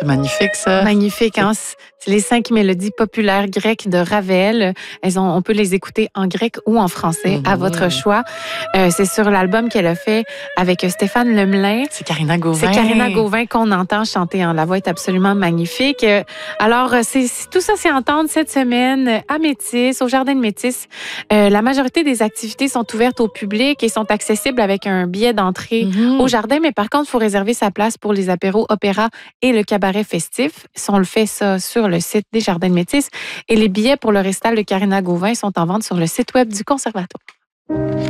C'est magnifique, ça. Magnifique, hein? C'est les 5 mélodies populaires grecques de Ravel. On peut les écouter en grec ou en français, à votre choix. C'est sur l'album qu'elle a fait avec Stéphane Lemelin. C'est Karina Gauvin. C'est Karina Gauvin qu'on entend chanter. Hein. La voix est absolument magnifique. Alors, tout ça, c'est entendre cette semaine à Métis, au Jardin de Métis. La majorité des activités sont ouvertes au public et sont accessibles avec un billet d'entrée au jardin. Mais par contre, il faut réserver sa place pour les apéros opéra et le cabaret festif. On le fait ça sur le site des Jardins de Métis. Et les billets pour le récital de Karina Gauvin sont en vente sur le site web du Conservatoire.